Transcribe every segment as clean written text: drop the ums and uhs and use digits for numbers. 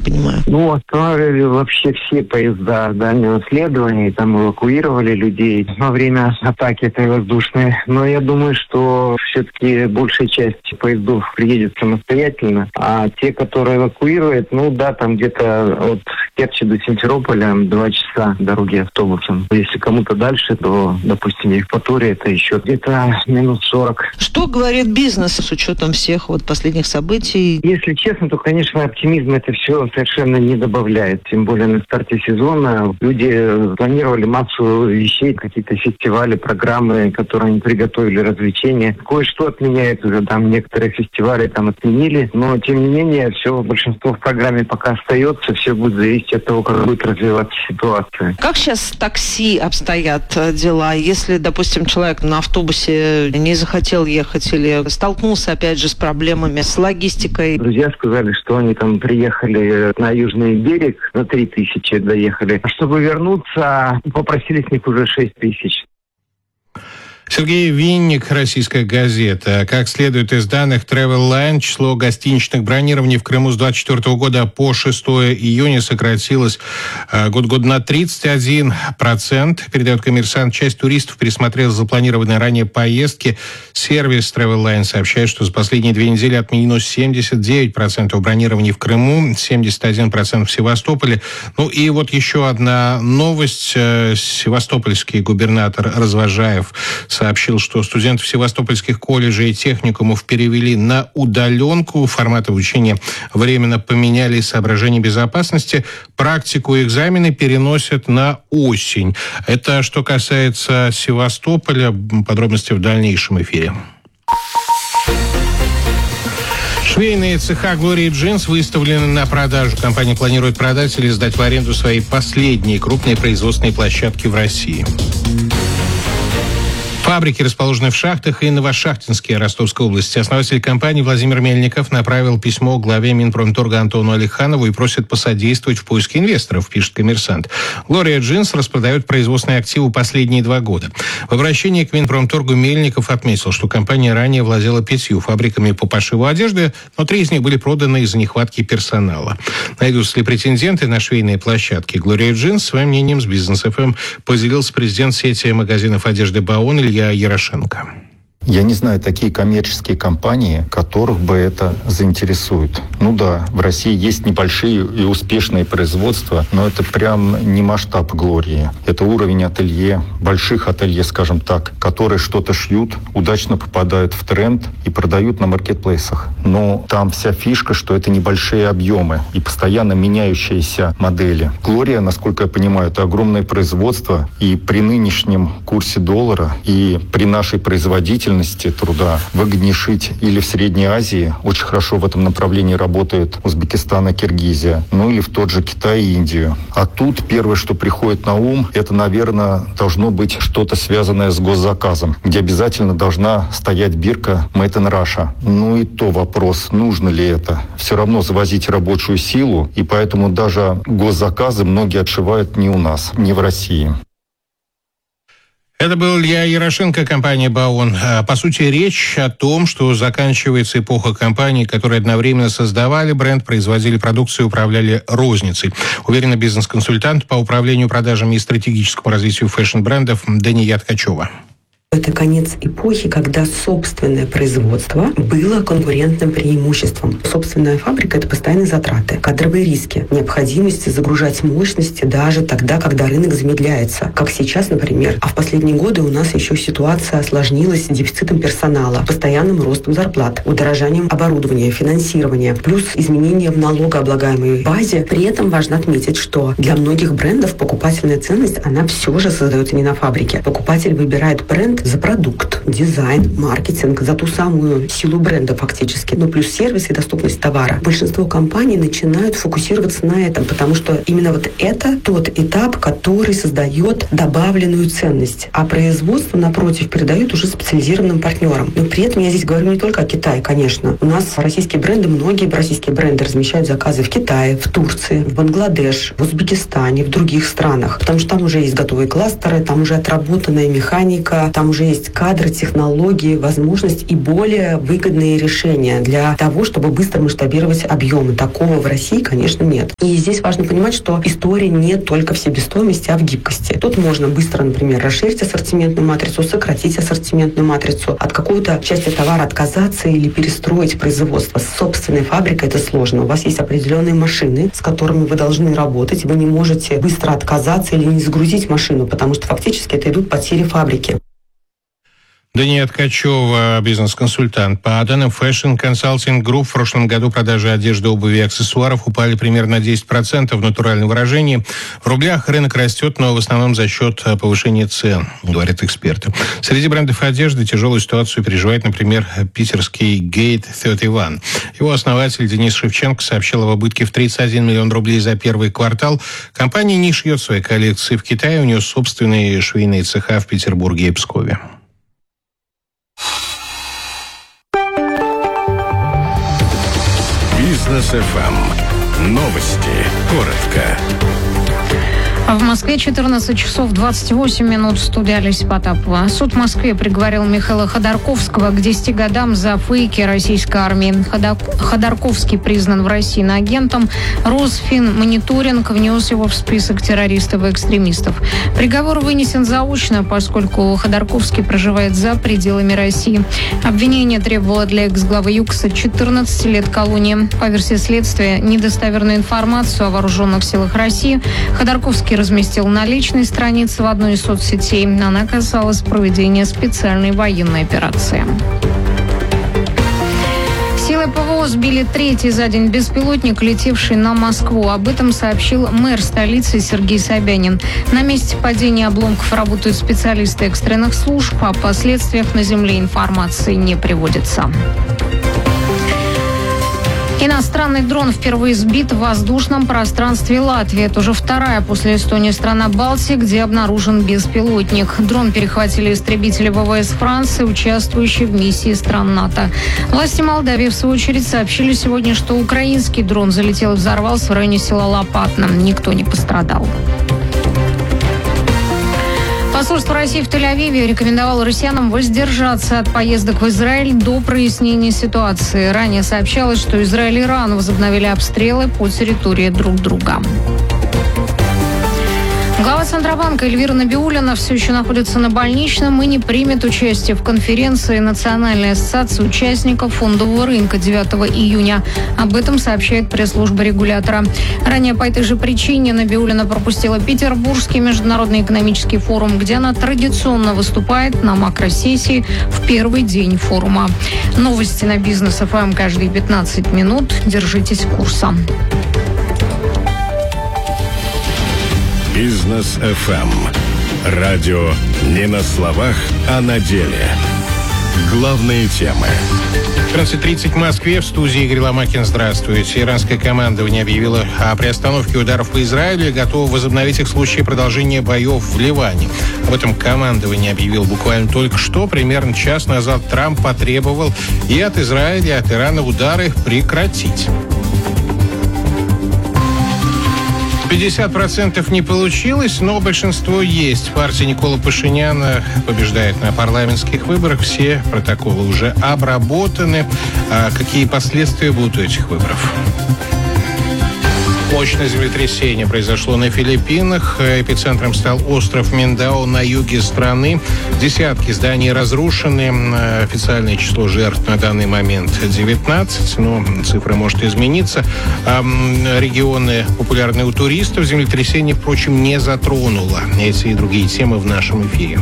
понимаю. Остановили вообще все поезда дальнего следования, там эвакуировали людей во время атаки этой воздушной. Но я думаю, что все-таки большая часть поездов приедет самостоятельно, а те, которые эвакуируют, там где-то от Керчи до Симферополя 2 часа дороги автобусом. Если кому-то дальше, то, допустим, Евпатория, это еще где-то минут 40. Что говорит бизнес с учетом всех последних событий? Если честно, то, конечно, оптимизм это все совершенно не добавляет. Тем более на старте сезона люди планировали массу вещей, какие-то фестивали, программы, которые они приготовили, развлечения. Кое-что отменяют уже, там некоторые фестивали там отменили, но тем не менее все, большинство в программе пока остается, все будет зависеть от того, как будет развиваться ситуация. Как сейчас с такси обстоят дела? Если, допустим, человек на автобусе не захотел ехать или столкнулся, опять же, с проблемами с логистикой? Друзья сказали, что они там приехали на Южный берег, на 3000 доехали. А чтобы вернуться, попросили с них уже 6000. Сергей Винник, «Российская газета». Как следует из данных Travel Line, число гостиничных бронирований в Крыму с 2024 года по 6 июня сократилось год на 31%. Передает «Коммерсант». Часть туристов пересмотрела запланированные ранее поездки. Сервис Travel Line сообщает, что за последние 2 недели отменено 79% бронирований в Крыму, 71% в Севастополе. И вот еще одна новость. Севастопольский губернатор Развожаев сообщил, что студентов севастопольских колледжей и техникумов перевели на удаленку. Формат обучения временно поменяли из соображений безопасности. Практику и экзамены переносят на осень. Это что касается Севастополя. Подробности в дальнейшем эфире. Швейные цеха «Глория Джинс» выставлены на продажу. Компания планирует продать или сдать в аренду свои последние крупные производственные площадки в России. Фабрики расположены в Шахтах и Новошахтинске Ростовской области. Основатель компании Владимир Мельников направил письмо главе Минпромторга Антону Алиханову и просит посодействовать в поиске инвесторов, пишет «Коммерсант». «Глория Джинс» распродает производственные активы последние 2 года. В обращении к Минпромторгу Мельников отметил, что компания ранее владела 5 фабриками по пошиву одежды, но 3 из них были проданы из-за нехватки персонала. Найдутся ли претенденты на швейные площадки? «Глория Джинс» своим мнением с «Бизнес ФМ» поделился президент сети магазинов одежды «Баон» Илья Ярошенко. Я не знаю такие коммерческие компании, которых бы это заинтересует. В России есть небольшие и успешные производства, но это прям не масштаб «Глории». Это уровень ателье, больших ателье, скажем так, которые что-то шьют, удачно попадают в тренд и продают на маркетплейсах. Но там вся фишка, что это небольшие объемы и постоянно меняющиеся модели. «Глория», насколько я понимаю, это огромное производство, и при нынешнем курсе доллара и при нашей производительности труда выгоднее шить или в Средней Азии, очень хорошо в этом направлении работает Узбекистан и Киргизия, или в тот же Китай и Индию. А тут первое, что приходит на ум, это, наверное, должно быть что-то связанное с госзаказом, где обязательно должна стоять бирка «Made in Russia». И то вопрос, нужно ли это. Все равно завозить рабочую силу, и поэтому даже госзаказы многие отшивают не у нас, не в России. Это был Илья Ярошенко, компания «Баон». По сути, речь о том, что заканчивается эпоха компаний, которые одновременно создавали бренд, производили продукцию и управляли розницей. Уверена бизнес-консультант по управлению продажами и стратегическому развитию фэшн-брендов Дания Ткачева. Это конец эпохи, когда собственное производство было конкурентным преимуществом. Собственная фабрика – это постоянные затраты, кадровые риски, необходимость загружать мощности даже тогда, когда рынок замедляется. Как сейчас, например. А в последние годы у нас еще ситуация осложнилась дефицитом персонала, постоянным ростом зарплат, удорожанием оборудования, финансирования, плюс изменения в налогооблагаемой базе. При этом важно отметить, что для многих брендов покупательная ценность, она все же создается не на фабрике. Покупатель выбирает бренд за продукт, дизайн, маркетинг, за ту самую силу бренда фактически. Плюс сервис и доступность товара. Большинство компаний начинают фокусироваться на этом, потому что именно вот это тот этап, который создает добавленную ценность. А производство, напротив, передают уже специализированным партнерам. Но при этом я здесь говорю не только о Китае, конечно. У нас российские бренды, многие российские бренды размещают заказы в Китае, в Турции, в Бангладеш, в Узбекистане, в других странах. Потому что там уже есть готовые кластеры, там уже отработанная механика, там уже есть кадры, технологии, возможность и более выгодные решения для того, чтобы быстро масштабировать объемы. Такого в России, конечно, нет. И здесь важно понимать, что история не только в себестоимости, а в гибкости. Тут можно быстро, например, расширить ассортиментную матрицу, сократить ассортиментную матрицу, от какой-то части товара отказаться или перестроить производство. С собственной фабрикой это сложно. У вас есть определенные машины, с которыми вы должны работать. Вы не можете быстро отказаться или не загрузить машину, потому что фактически это идут потери фабрики. Дания Ткачева, бизнес-консультант. По данным Fashion Consulting Group, в прошлом году продажи одежды, обуви и аксессуаров упали примерно на 10% в натуральном выражении. В рублях рынок растет, но в основном за счет повышения цен, говорят эксперты. Среди брендов одежды тяжелую ситуацию переживает, например, питерский Gate 31. Его основатель Денис Шевченко сообщил об убытке в 31 миллион рублей за первый квартал. Компания не шьет свои коллекции в Китае, у нее собственные швейные цеха в Петербурге и Пскове. Бизнес ФМ. Новости. Коротко. В Москве 14 часов 28 минут. В студии Олеся Потапова. Суд в Москве приговорил Михаила Ходорковского к 10 годам за фейки российской армии. Ходорковский признан в России иноагентом. Росфинмониторинг внес его в список террористов и экстремистов. Приговор вынесен заочно, поскольку Ходорковский проживает за пределами России. Обвинение требовало для экс-главы ЮКСа 14 лет колонии. По версии следствия, недостоверную информацию о вооруженных силах России Ходорковский разместил на личной странице в одной из соцсетей. Она касалась проведения специальной военной операции. Силы ПВО сбили третий за день беспилотник, летевший на Москву. Об этом сообщил мэр столицы Сергей Собянин. На месте падения обломков работают специалисты экстренных служб. О последствиях на земле информации не приводится. Иностранный дрон впервые сбит в воздушном пространстве Латвии. Это уже вторая после Эстонии страна Балтии, где обнаружен беспилотник. Дрон перехватили истребители ВВС Франции, участвующие в миссии стран НАТО. Власти Молдавии, в свою очередь, сообщили сегодня, что украинский дрон залетел и взорвался в районе села Лопатно. Никто не пострадал. Посольство России в Тель-Авиве рекомендовало россиянам воздержаться от поездок в Израиль до прояснения ситуации. Ранее сообщалось, что Израиль и Иран возобновили обстрелы по территории друг друга. Глава Центробанка Эльвира Набиуллина все еще находится на больничном и не примет участие в конференции Национальной ассоциации участников фондового рынка 9 июня. Об этом сообщает пресс-служба регулятора. Ранее по этой же причине Набиуллина пропустила Петербургский международный экономический форум, где она традиционно выступает на макросессии в первый день форума. Новости на Бизнес ФМ каждые 15 минут. Держитесь курса. Бизнес ФМ. Радио не на словах, а на деле. Главные темы. 14:30 в Москве. В студии Игорь Ломакин. Здравствуйте. Иранское командование объявило о приостановке ударов по Израилю и готово возобновить их в случае продолжения боев в Ливане. Об этом командование объявил буквально только что. Примерно час назад Трамп потребовал и от Израиля, и от Ирана удары прекратить. 50% не получилось, но большинство есть. Партия Никола Пашиняна побеждает на парламентских выборах. Все протоколы уже обработаны. А какие последствия будут у этих выборов? Мощное землетрясение произошло на Филиппинах. Эпицентром стал остров Миндао на юге страны. Десятки зданий разрушены. Официальное число жертв на данный момент 19, но цифра может измениться. Регионы, популярные у туристов, землетрясение, впрочем, не затронуло. Эти и другие темы в нашем эфире.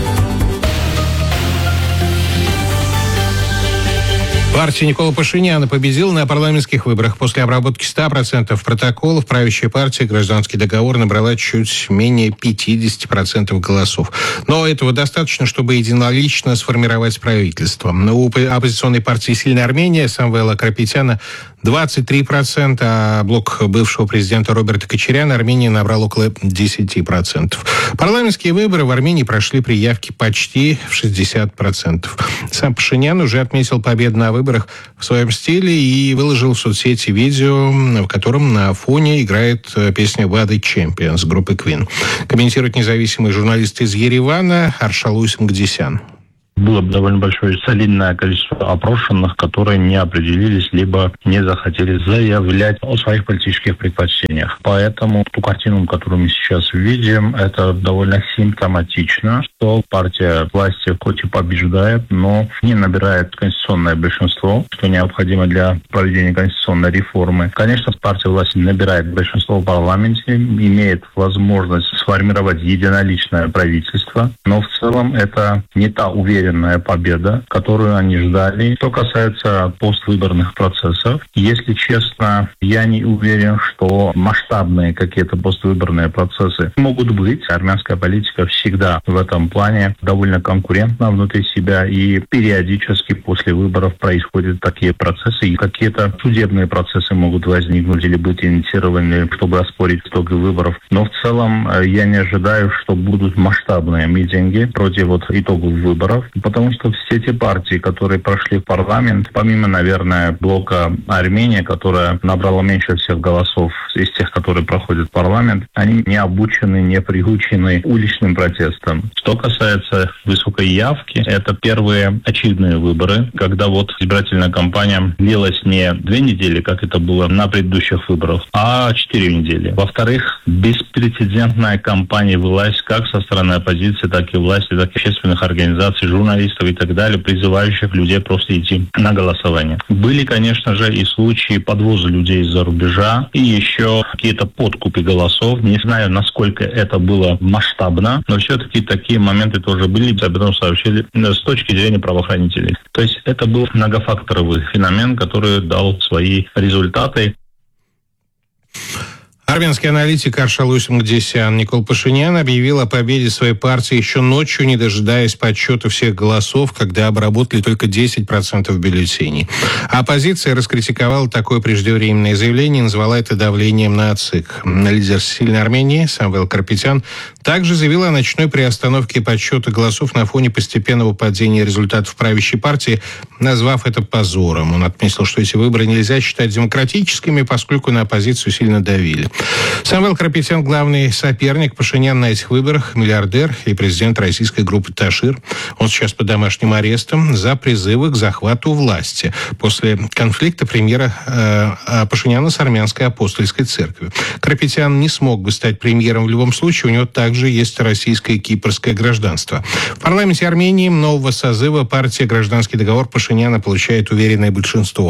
Партия Никола Пашиняна победила на парламентских выборах. После обработки 100% протоколов правящая партия «Гражданский договор» набрала чуть менее 50% голосов. Но этого достаточно, чтобы единолично сформировать правительство. У оппозиционной партии «Сильная Армения» Самвела Карапетяна 23%, а блок бывшего президента Роберта Кочаряна Армения набрал около 10%. Парламентские выборы в Армении прошли при явке почти в 60%. Сам Пашинян уже отметил победу на выборах в своем стиле и выложил в соцсети видео, в котором на фоне играет песня «What the Champions» группы Queen. Комментирует независимый журналист из Еревана Аршалуй Сангдисян. Было довольно большое солидное количество опрошенных, которые не определились, либо не захотели заявлять о своих политических предпочтениях. Поэтому ту картину, которую мы сейчас видим, это довольно симптоматично, что партия власти хоть и побеждает, но не набирает конституционное большинство, что необходимо для проведения конституционной реформы. Конечно, партия власти набирает большинство в парламенте, имеет возможность сформировать единоличное правительство, но в целом это не та уверенная победа, которую они ждали. Что касается поствыборных процессов, если честно, я не уверен, что масштабные какие-то поствыборные процессы могут быть. Армянская политика всегда в этом плане довольно конкурентна внутри себя, и периодически после выборов происходят такие процессы, и какие-то судебные процессы могут возникнуть или быть инициированы, чтобы оспорить итоги выборов. Но в целом я не ожидаю, что будут масштабные митинги против итогов выборов, потому что все те партии, которые прошли в парламент, помимо, наверное, блока Армения, которая набрала меньше всех голосов из тех, которые проходят в парламент, они не обучены, не приучены уличным протестам. Что касается высокой явки, это первые очередные выборы, когда избирательная кампания длилась не 2 недели, как это было на предыдущих выборах, а 4 недели. Во-вторых, беспрецедентная кампания власти как со стороны оппозиции, так и власти, так и общественных организаций, журналистов и так далее, призывающих людей просто идти на голосование. Были, конечно же, и случаи подвоза людей из-за рубежа, и еще какие-то подкупы голосов. Не знаю, насколько это было масштабно, но все-таки такие моменты тоже были, об этом сообщили с точки зрения правоохранителей. То есть это был многофакторовый феномен, который дал свои результаты. Армянский аналитик Аршалуис Мгдисян Никол Пашинян объявил о победе своей партии еще ночью, не дожидаясь подсчета всех голосов, когда обработали только 10% бюллетеней. Оппозиция раскритиковала такое преждевременное заявление и назвала это давлением на ЦИК. Лидер «Сильной Армении» Самвел Карапетян также заявил о ночной приостановке подсчета голосов на фоне постепенного падения результатов правящей партии, назвав это позором. Он отметил, что эти выборы нельзя считать демократическими, поскольку на оппозицию сильно давили. Самвел Карапетян, главный соперник Пашиняна на этих выборах, миллиардер и президент российской группы «Ташир». Он сейчас под домашним арестом за призывы к захвату власти после конфликта премьера Пашиняна с армянской апостольской церковью. Карапетян не смог бы стать премьером в любом случае, у него также есть российское и кипрское гражданство. В парламенте Армении нового созыва партия «Гражданский договор» Пашиняна получает уверенное большинство.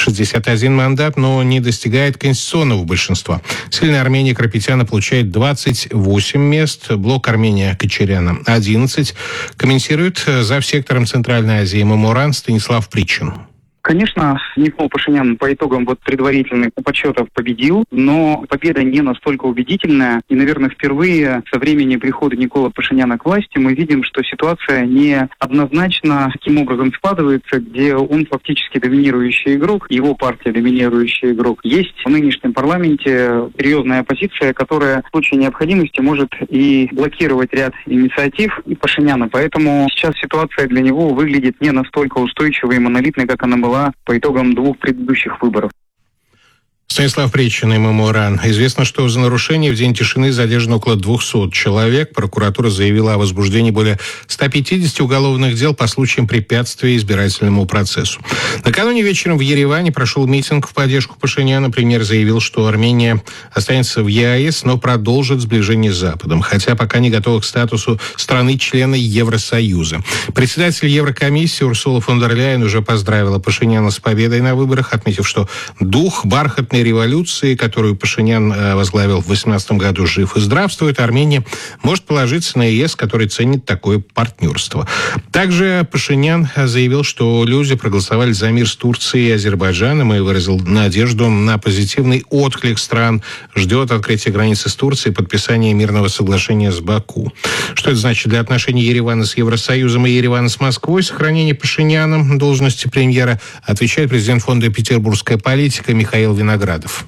61 мандат, но не достигает конституционного большинства. «Сильная Армения» Карапетяна получает 28 мест, блок Армения Кочаряна 11. Комментирует зав. Сектором Центральной Азии Мамуран Станислав Причин. Конечно, Никол Пашинян по итогам предварительных подсчетов победил, но победа не настолько убедительная. И, наверное, впервые со времени прихода Никола Пашиняна к власти мы видим, что ситуация не однозначно таким образом складывается, где он фактически доминирующий игрок, его партия доминирующий игрок. Есть в нынешнем парламенте серьезная оппозиция, которая в случае необходимости может и блокировать ряд инициатив и Пашиняна. Поэтому сейчас ситуация для него выглядит не настолько устойчивой и монолитной, как она была по итогам 2 предыдущих выборов. Станислав Причин и Мамуран. Известно, что за нарушение в день тишины задержано около 200 человек. Прокуратура заявила о возбуждении более 150 уголовных дел по случаям препятствия избирательному процессу. Накануне вечером в Ереване прошел митинг в поддержку Пашиняна. Премьер заявил, что Армения останется в ЕАЭС, но продолжит сближение с Западом, хотя пока не готова к статусу страны-члена Евросоюза. Председатель Еврокомиссии Урсула фон дер Ляйен уже поздравила Пашиняна с победой на выборах, отметив, что дух бархатной революции, которую Пашинян возглавил в 2018 году, жив и здравствует. Армения может положиться на ЕС, который ценит такое партнерство. Также Пашинян заявил, что люди проголосовали за мир с Турцией и Азербайджаном и выразил надежду на позитивный отклик стран. Ждет открытия границы с Турцией и подписания мирного соглашения с Баку. Что это значит для отношений Еревана с Евросоюзом и Еревана с Москвой? Сохранение Пашиняном должности премьера, отвечает президент фонда «Петербургская политика» Михаил Виноградов.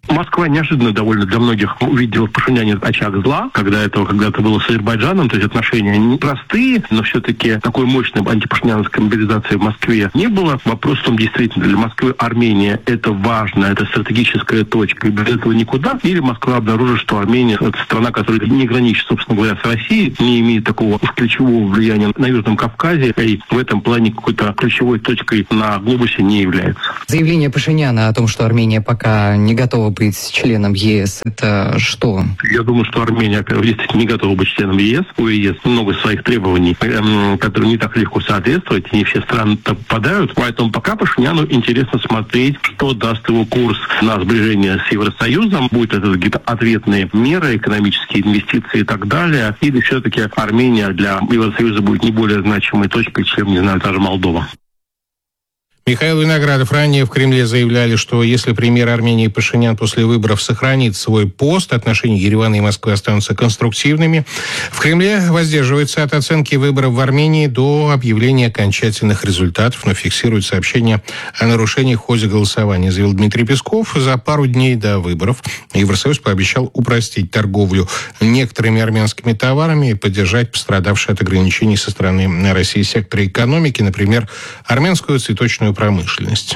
Москва неожиданно довольно для многих увидела в Пашиняне очаг зла, когда-то было с Азербайджаном, то есть отношения непростые, но все-таки такой мощной антипашиняновской мобилизации в Москве не было. Вопрос в том, действительно, для Москвы Армения это важно, это стратегическая точка, и без этого никуда. Или Москва обнаружит, что Армения это страна, которая не граничит, собственно говоря, с Россией, не имеет такого ключевого влияния на Южном Кавказе, и в этом плане какой-то ключевой точкой на глобусе не является. Заявление Пашиняна о том, что Армения пока не готова быть членом ЕС, это что? Я думаю, что Армения, во-первых, действительно не готова быть членом ЕС. У ЕС много своих требований, которые не так легко соответствовать, не все страны попадают. Поэтому пока Пашиняну интересно смотреть, что даст его курс на сближение с Евросоюзом. Будет это какие-то ответные меры, экономические инвестиции и так далее. Или все-таки Армения для Евросоюза будет не более значимой точкой, чем, не знаю, даже Молдова. Михаил Виноградов. Ранее в Кремле заявляли, что если премьер Армении Пашинян после выборов сохранит свой пост, отношения Еревана и Москвы останутся конструктивными. В Кремле воздерживаются от оценки выборов в Армении до объявления окончательных результатов, но фиксируют сообщения о нарушениях в ходе голосования, заявил Дмитрий Песков. За пару дней до выборов Евросоюз пообещал упростить торговлю некоторыми армянскими товарами и поддержать пострадавшие от ограничений со стороны России секторы экономики, например, армянскую цветочную промышленность.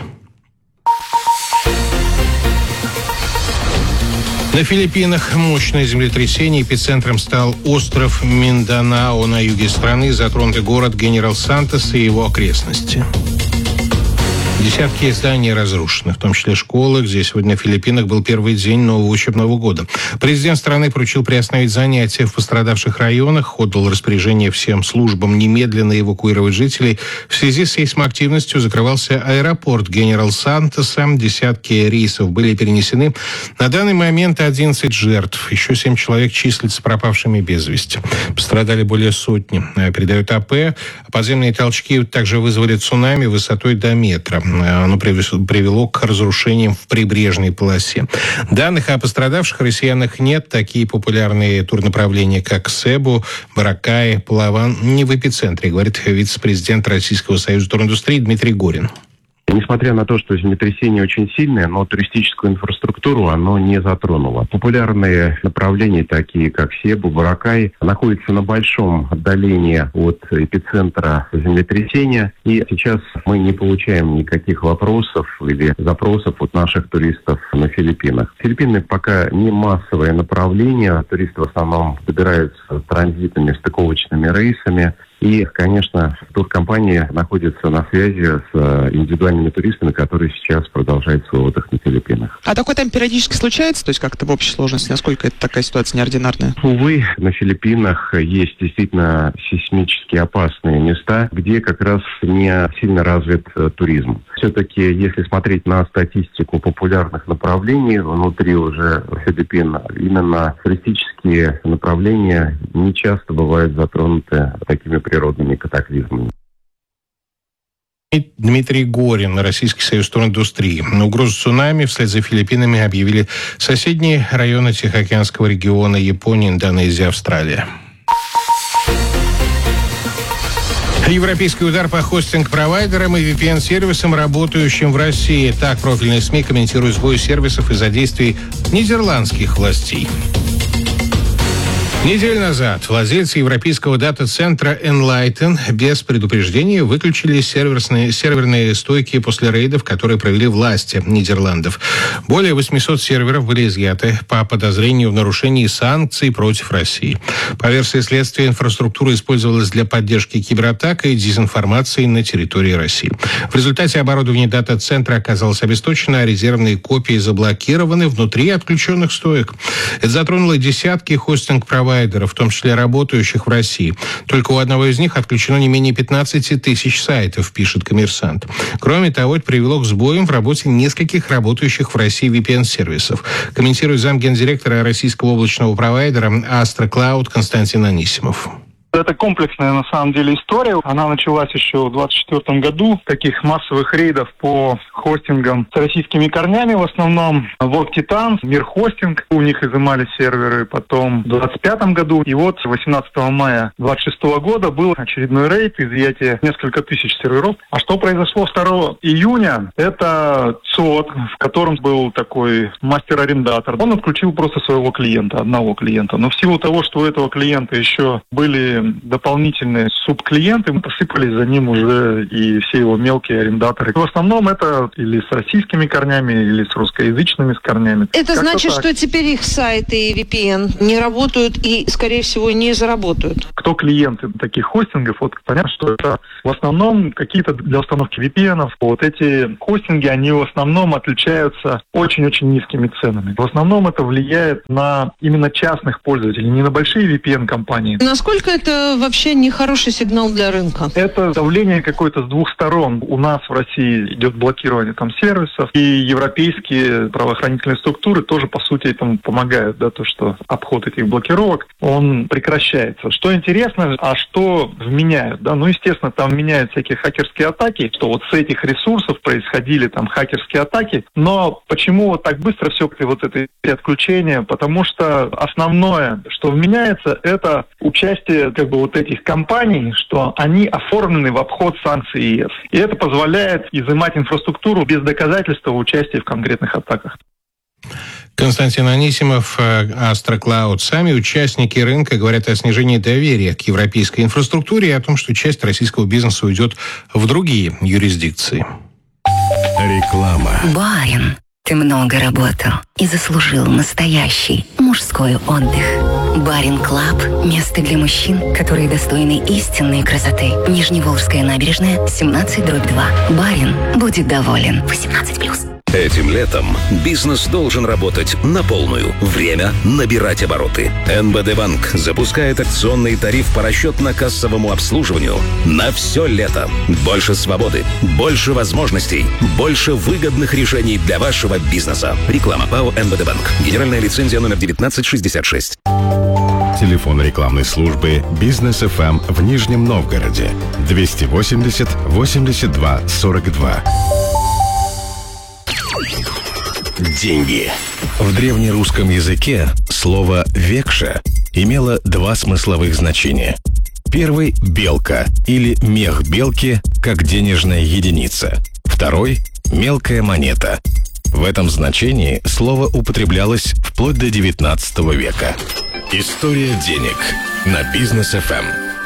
На Филиппинах мощное землетрясение. Эпицентром стал остров Минданао на юге страны. Затронутый город Генерал-Сантос и его окрестности. Десятки зданий разрушены, в том числе школы, где сегодня на Филиппинах был первый день нового учебного года. Президент страны поручил приостановить занятия в пострадавших районах, отдал распоряжение всем службам немедленно эвакуировать жителей. В связи с сейсмоактивностью закрывался аэропорт Генерал-Сантоса. Десятки рейсов были перенесены. На данный момент 11 жертв. Еще 7 человек числятся пропавшими без вести. Пострадали более сотни. Передают АП. Подземные толчки также вызвали цунами высотой до метра. Оно привело к разрушениям в прибрежной полосе. Данных о пострадавших россиянах нет. Такие популярные турнаправления, как Себу, Боракай, Палаван, не в эпицентре, говорит вице-президент Российского союза туриндустрии Дмитрий Горин. Несмотря на то, что землетрясение очень сильное, но туристическую инфраструктуру оно не затронуло. Популярные направления, такие как Себу, Боракай, находятся на большом отдалении от эпицентра землетрясения. И сейчас мы не получаем никаких вопросов или запросов от наших туристов на Филиппинах. Филиппины пока не массовое направление. Туристы в основном добираются транзитными стыковочными рейсами. И, конечно, туркомпании находятся на связи с индивидуальными туристами, которые сейчас продолжают свой отдых на Филиппинах. А такое там периодически случается? То есть как-то в общей сложности? Насколько это такая ситуация неординарная? Увы, на Филиппинах есть действительно сейсмически опасные места, где как раз не сильно развит туризм. Все-таки, если смотреть на статистику популярных направлений внутри уже Филиппин, именно туристические направления не часто бывают затронуты такими природными катаклизмами. Дмитрий Горин, Российский союз туриндустрии. На угрозу цунами вслед за Филиппинами объявили соседние районы Тихоокеанского региона: Япония, Индонезия, Австралия. Европейский удар по хостинг-провайдерам и VPN-сервисам, работающим в России. Так профильные СМИ комментируют сбой сервисов из-за действий нидерландских властей. Неделю назад владельцы европейского дата-центра Enlighten без предупреждения выключили серверные стойки после рейдов, которые провели власти Нидерландов. Более 800 серверов были изъяты по подозрению в нарушении санкций против России. По версии следствия, инфраструктура использовалась для поддержки кибератак и дезинформации на территории России. В результате оборудование дата-центра оказалось обесточено, а резервные копии заблокированы внутри отключенных стоек. Это затронуло десятки хостинг-провайдеров, в том числе работающих в России. Только у одного из них отключено не менее 15 тысяч сайтов, пишет «Коммерсант». Кроме того, это привело к сбоям в работе нескольких работающих в России VPN-сервисов, комментирует замгендиректора российского облачного провайдера Astra Cloud Константин Анисимов. Это комплексная, на самом деле, история. Она началась еще в 2024 году. Таких массовых рейдов по хостингам с российскими корнями в основном. World Titan, Мир Хостинг. У них изымали серверы. Потом в 2025 году. И вот 18 мая 2026 года был очередной рейд, изъятие несколько тысяч серверов. А что произошло 2 июня? Это ЦОД, в котором был такой мастер-арендатор. Он отключил просто своего клиента, одного клиента. Но в силу того, что у этого клиента еще были дополнительные субклиенты, посыпались за ним уже и все его мелкие арендаторы. В основном это или с российскими корнями, или с русскоязычными с корнями. Это Как-то значит, так. что теперь их сайты и VPN не работают и, скорее всего, не заработают. Кто клиенты таких хостингов, вот понятно, что это в основном какие-то для установки VPN-ов. Вот эти хостинги, они в основном отличаются очень-очень низкими ценами. В основном это влияет на именно частных пользователей, не на большие VPN-компании. Насколько это вообще нехороший сигнал для рынка? Это давление какое-то с двух сторон. У нас в России идет блокирование там сервисов, и европейские правоохранительные структуры тоже, по сути, этому помогают, да, то, что обход этих блокировок, он прекращается. Что интересно, а что вменяют, да, ну, естественно, там меняют всякие хакерские атаки, что вот с этих ресурсов происходили там хакерские атаки, но почему вот так быстро все вот это отключение? Потому что основное, что вменяется, это участие как бы вот этих компаний, что они оформлены в обход санкций ЕС. И это позволяет изымать инфраструктуру без доказательства участия в конкретных атаках. Константин Анисимов, Астроклауд. Сами участники рынка говорят о снижении доверия к европейской инфраструктуре и о том, что часть российского бизнеса уйдет в другие юрисдикции. Реклама. Барин, ты много работал и заслужил настоящий мужской отдых. Барин Клаб – место для мужчин, которые достойны истинной красоты. Нижневолжская набережная, 17/2. Барин будет доволен. 18+. Этим летом бизнес должен работать на полную. Время набирать обороты. НБД Банк запускает акционный тариф по расчетно-кассовому обслуживанию на все лето. Больше свободы, больше возможностей, больше выгодных решений для вашего бизнеса. Реклама ПАО НБД Банк. Генеральная лицензия номер 1966. Телефон рекламной службы «Бизнес ФМ» в Нижнем Новгороде. 280 82 42. Деньги. В древнерусском языке слово «векша» имело два смысловых значения. Первый – белка или мех белки, как денежная единица. Второй – мелкая монета. В этом значении слово употреблялось вплоть до 19 века. История денег на Бизнес ФМ.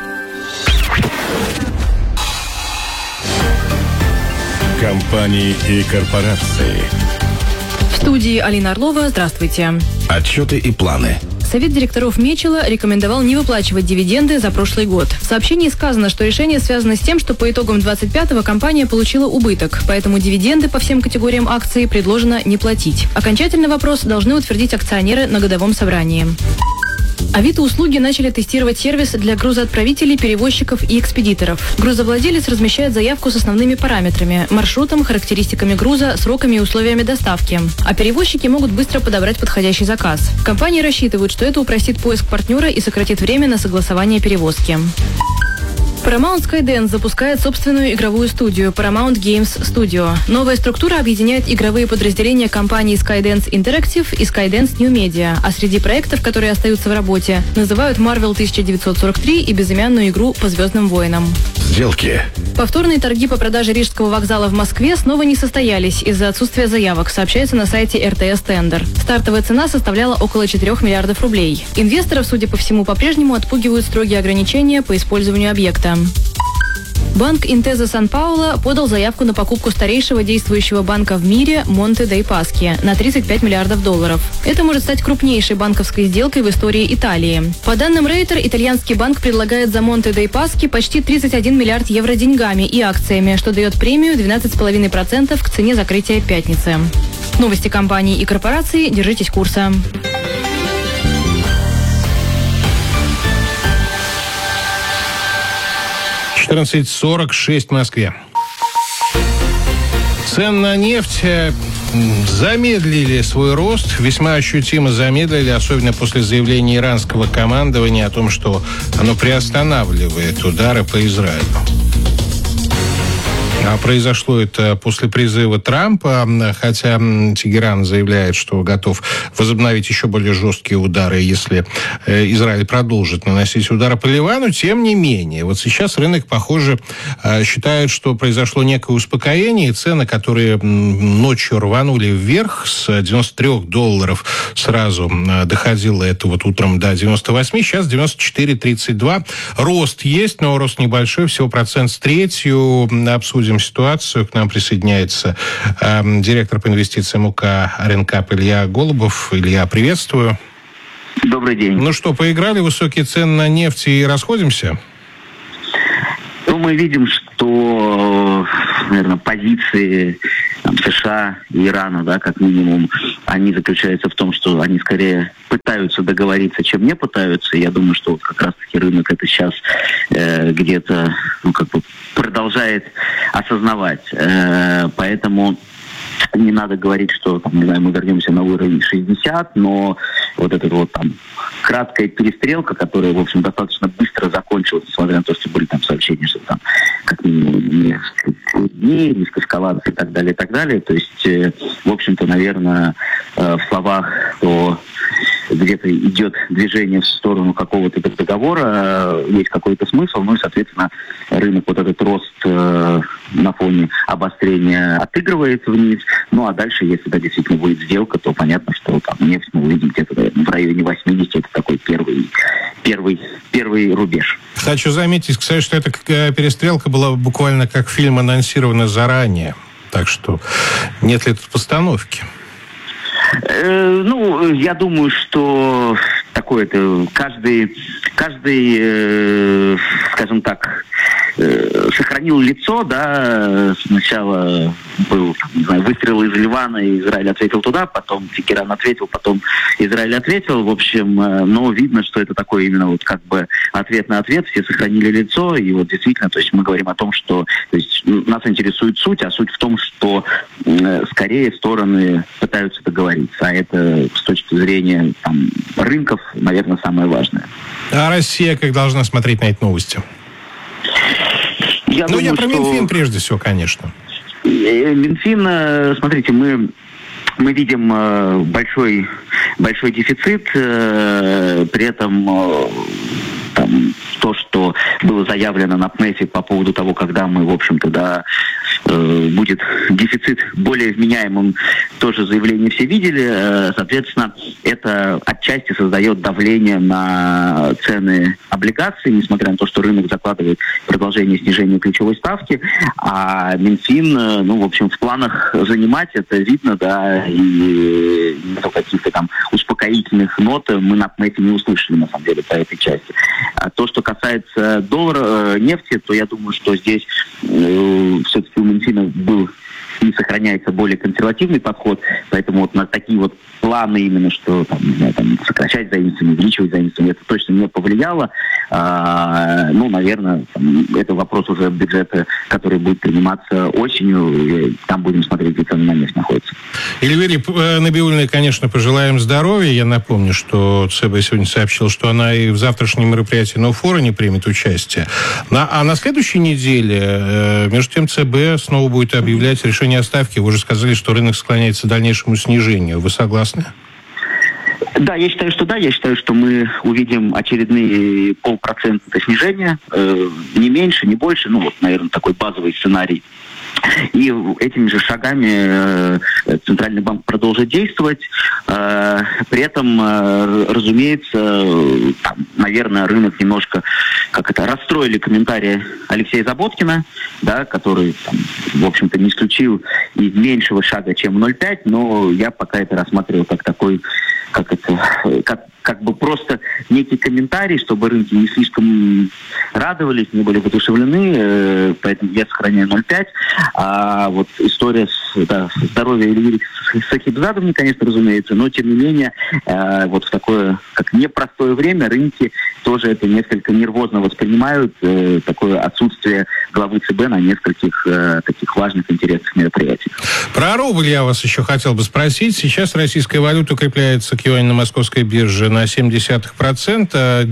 Компании и корпорации. В студии Алина Орлова. Здравствуйте. Отчеты и планы. Совет директоров Мечела рекомендовал не выплачивать дивиденды за прошлый год. В сообщении сказано, что решение связано с тем, что по итогам 25-го компания получила убыток, поэтому дивиденды по всем категориям акций предложено не платить. Окончательный вопрос должны утвердить акционеры на годовом собрании. Авито услуги начали тестировать сервис для грузоотправителей, перевозчиков и экспедиторов. Грузовладелец размещает заявку с основными параметрами – маршрутом, характеристиками груза, сроками и условиями доставки. А перевозчики могут быстро подобрать подходящий заказ. Компании рассчитывают, что это упростит поиск партнера и сократит время на согласование перевозки. Paramount Skydance запускает собственную игровую студию Paramount Games Studio. Новая структура объединяет игровые подразделения компаний Skydance Interactive и Skydance New Media, а среди проектов, которые остаются в работе, называют Marvel 1943 и безымянную игру по «Звездным войнам». Сделки. Повторные торги по продаже Рижского вокзала в Москве снова не состоялись из-за отсутствия заявок, сообщается на сайте РТС Тендер. Стартовая цена составляла около 4 миллиардов рублей. Инвесторов, судя по всему, по-прежнему отпугивают строгие ограничения по использованию объекта. Банк Intesa Сан-Пауло подал заявку на покупку старейшего действующего банка в мире Монте дей Паски на 35 миллиардов долларов. Это может стать крупнейшей банковской сделкой в истории Италии. По данным Рейтер, итальянский банк предлагает за Монте дей Паски почти 31 миллиард евро деньгами и акциями, что дает премию 12,5% к цене закрытия пятницы. Новости компаний и корпораций. Держитесь курса. — 14:46 в Москве. Цен на нефть замедлили свой рост, весьма ощутимо замедлили, особенно после заявления иранского командования о том, что оно приостанавливает удары по Израилю. А произошло это после призыва Трампа, хотя Тегеран заявляет, что готов возобновить еще более жесткие удары, если Израиль продолжит наносить удары по Ливану. Тем не менее, вот сейчас рынок, похоже, считает, что произошло некое успокоение, и цены, которые ночью рванули вверх с $93 сразу доходило это вот утром до 98, сейчас 94,32. Рост есть, но рост небольшой, всего 1,3%. Обсудим ситуацию. К нам присоединяется директор по инвестициям УК «Ренкап» Илья Голубов. Илья, приветствую. Добрый день. Ну что, поиграли высокие цены на нефть и расходимся? Ну, мы видим, что, наверное, позиции США и Ирана, да, как минимум, они заключаются в том, что они скорее пытаются договориться, чем не пытаются. Я думаю, что вот как раз-таки рынок это сейчас где-то, продолжает осознавать. Поэтому не надо говорить, что, там, не знаю, мы вернемся на уровень 60, но вот эта вот там краткая перестрелка, которая, в общем, достаточно быстро закончилась, несмотря на то, что были там сообщения, что там как минимум несколько дней, несколько эскалаций и так далее, и так далее. То есть, в общем-то, наверное, в словах, то где-то идет движение в сторону какого-то договора, есть какой-то смысл, ну и, соответственно, рынок вот этот рост на фоне обострения отыгрывается вниз. Ну а дальше, если да, действительно будет сделка, то понятно, что там нефть мы увидим где-то в районе 80, это такой первый рубеж. Хочу заметить, кстати, что эта перестрелка была буквально как фильм анонсирована заранее. Так что нет ли тут постановки? Ну, я думаю, что такое-то каждый, скажем так, сохранил лицо, да, сначала был, не знаю, выстрел из Ливана, и Израиль ответил туда, потом Тегеран ответил, потом Израиль ответил, в общем, но видно, что это такой именно вот как бы ответ на ответ, все сохранили лицо, и вот действительно, то есть мы говорим о том, что, то есть нас интересует суть, а суть в том, что скорее стороны пытаются договориться, а это с точки зрения там рынков, наверное, самое важное. А Россия как должна смотреть на эти новости? Я про Минфин прежде всего, конечно. Минфин, смотрите, мы видим большой дефицит, при этом там, то, что было заявлено на ПНЭФе по поводу того, когда мы, в общем-то, да, будет дефицит более вменяемым, тоже заявление все видели. Соответственно, это отчасти создает давление на цены облигаций, несмотря на то, что рынок закладывает продолжение снижения ключевой ставки, а Минфин, ну, в общем, в планах занимать это видно, да, и каких-то там успокоительных нот мы на ПНЭФе не услышали, на самом деле, по этой части. А то, что касается доллара, нефти, то я думаю, что здесь все-таки у Минфина был и сохраняется более консервативный подход, поэтому вот на такие вот планы именно, что там, не знаю, там, сокращать заимствование, увеличивать заимствование, это точно не повлияло. Ну, наверное, там, это вопрос уже бюджета, который будет приниматься осенью, и там будем смотреть, где цены на нефть находятся. Эльвире Набиуллиной, конечно, пожелаем здоровья. Я напомню, что ЦБ сегодня сообщил, что она и в завтрашнем мероприятии Ноуфора не примет участие. А на следующей неделе, между тем, ЦБ снова будет объявлять решение о ставке. Вы уже сказали, что рынок склоняется к дальнейшему снижению. Вы согласны? Да, я считаю, что да. Я считаю, что мы увидим очередные 0,5% снижения. Не меньше, не больше. Ну, вот, наверное, такой базовый сценарий. И этими же шагами Центральный банк продолжит действовать. При этом, разумеется, там, наверное, рынок немножко расстроили комментарии Алексея Заботкина, да, который, там, в общем-то, не исключил и меньшего шага, чем 0,5, но я пока это рассматривал как такой, как как бы просто некий комментарий, чтобы рынки не слишком радовались, не были воодушевлены, поэтому я сохраняю 0,5. А вот история с здоровьем Эльвиры Сахибзадовны, конечно, разумеется, но тем не менее вот в такое как непростое время рынки тоже это несколько нервозно воспринимают, такое отсутствие главы ЦБ на нескольких таких важных интересных мероприятиях. Про рубль я вас еще хотел бы спросить. Сейчас российская валюта укрепляется к юаню на московской бирже на 0,7%,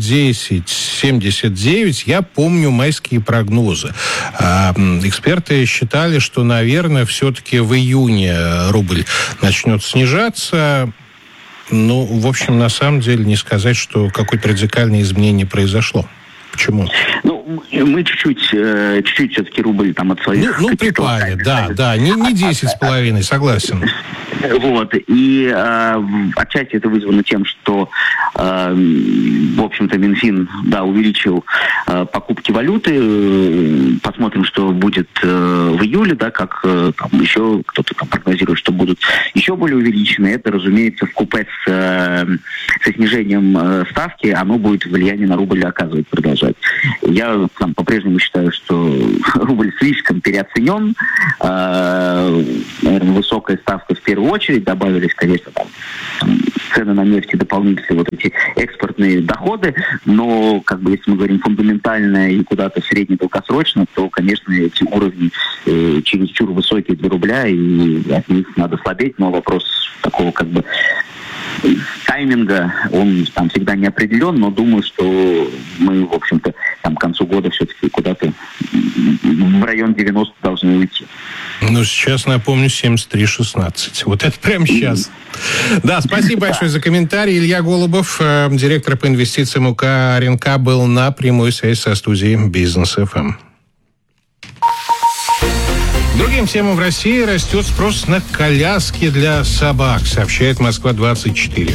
10,79. Я помню майские прогнозы. Эксперты считали, что, наверное, все-таки в июне рубль начнет снижаться. Ну, в общем, на самом деле, не сказать, что какое-то радикальное изменение произошло. Почему? Ну, мы чуть-чуть все-таки рубль там от своих... Ну припали, да, не 10,5, согласен. Вот, и отчасти это вызвано тем, что, в общем-то, Минфин, увеличил покупки валюты. Посмотрим, что будет в июле, как там еще кто-то там прогнозирует, что будут еще более увеличены. Это, разумеется, вкупе со снижением ставки, оно будет влияние на рубль оказывать, продолжать. Я по-прежнему считаю, что рубль слишком переоценен. Наверное, высокая ставка в первую очередь. Добавились, конечно, цены на нефть и дополнительные вот эти экспортные доходы. Но, если мы говорим фундаментально и куда-то средне-долгосрочно, то, конечно, эти уровни чересчур высокие для рубля, и от них надо слабеть. Но вопрос такого тайминга, он там всегда не определен, но думаю, что мы, в общем-то, к концу года все-таки куда-то в район 90 должны уйти. Ну, сейчас, напомню, 73,16. Вот это прямо сейчас. Да, спасибо большое за комментарий. Илья Голубов, директор по инвестициям УК РНК, был на прямой связи со студией Бизнес ФМ. Другим темам в России растет спрос на коляски для собак, сообщает Москва-24.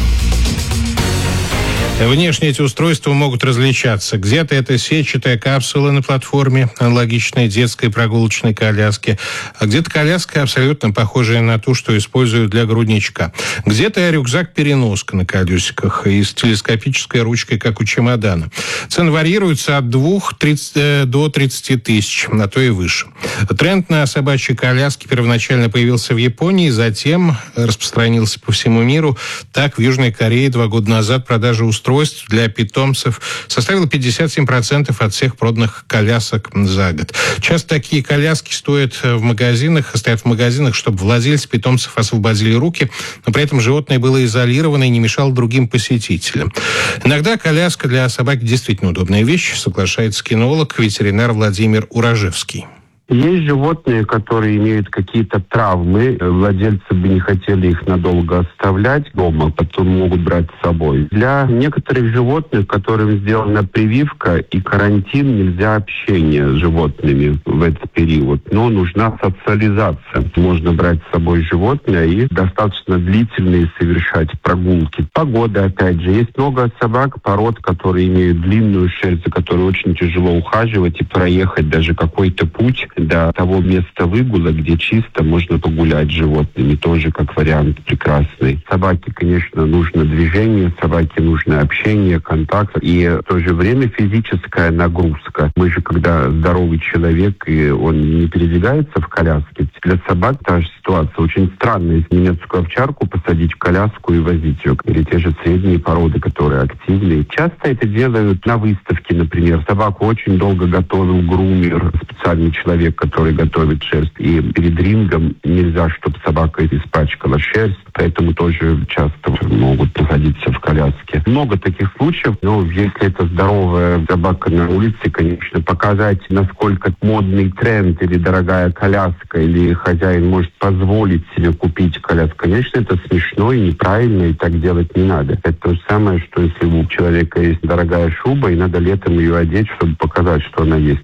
Внешне эти устройства могут различаться. Где-то это сетчатая капсула на платформе, аналогичной детской прогулочной коляске, а где-то коляска, абсолютно похожая на ту, что используют для грудничка. Где-то рюкзак-переноска на колесиках и с телескопической ручкой, как у чемодана. Цены варьируются от 2 до 30 тысяч, а то и выше. Тренд на собачьи коляски первоначально появился в Японии, затем распространился по всему миру. Так, в Южной Корее 2 года назад продажа устройств для питомцев составила 57% от всех проданных колясок за год. Часто такие коляски стоят в магазинах, стоят в магазинах, чтобы владельцы питомцев освободили руки, но при этом животное было изолировано и не мешало другим посетителям. Иногда коляска для собаки действительно удобная вещь, соглашается кинолог, ветеринар Владимир Уражевский. Есть животные, которые имеют какие-то травмы. Владельцы бы не хотели их надолго оставлять дома, потом могут брать с собой. Для некоторых животных, которым сделана прививка и карантин, нельзя общение с животными в этот период. Но нужна социализация. Можно брать с собой животное и достаточно длительные совершать прогулки. Погода, опять же. Есть много собак, пород, которые имеют длинную шерсть, за которой очень тяжело ухаживать и проехать даже какой-то путь до того места выгула, где чисто можно погулять с животными. Тоже как вариант прекрасный. Собаке, конечно, нужно движение, собаке нужно общение, контакт и в то же время физическая нагрузка. Мы же, когда здоровый человек, и он не передвигается в коляске, для собак та же ситуация. Очень странно, если немецкую овчарку посадить в коляску и возить ее. Или те же средние породы, которые активные. Часто это делают на выставке, например. Собаку очень долго готовил грумер, специальный человек, который готовит шерсть. И перед рингом нельзя, чтобы собака испачкала шерсть, поэтому тоже часто могут находиться в коляске. Много таких случаев, но если это здоровая собака на улице, конечно, показать, насколько модный тренд или дорогая коляска, или хозяин может позволить себе купить коляску, конечно, это смешно и неправильно, и так делать не надо. Это то же самое, что если у человека есть дорогая шуба, и надо летом ее одеть, чтобы показать, что она есть.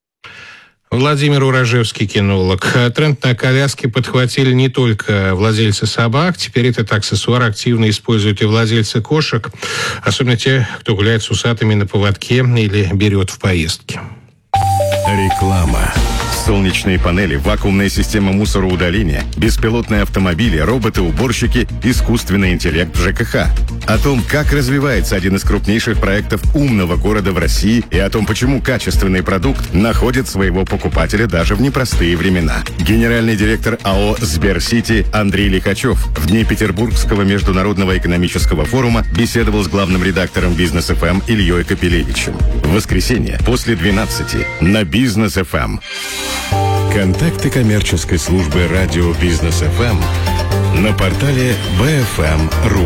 Владимир Уражевский, кинолог. Тренд на коляски подхватили не только владельцы собак. Теперь этот аксессуар активно используют и владельцы кошек, особенно те, кто гуляет с усатыми на поводке или берет в поездки. Реклама. Солнечные панели, вакуумная система мусороудаления, беспилотные автомобили, роботы-уборщики, искусственный интеллект в ЖКХ. О том, как развивается один из крупнейших проектов умного города в России и о том, почему качественный продукт находит своего покупателя даже в непростые времена. Генеральный директор АО «Сберсити» Андрей Лихачев в дни Петербургского международного экономического форума беседовал с главным редактором «Бизнес ФМ» Ильей Капелевичем. В воскресенье после 12 на «Бизнес ФМ». Контакты коммерческой службы радио «Бизнес ФМ» на портале bfm.ru.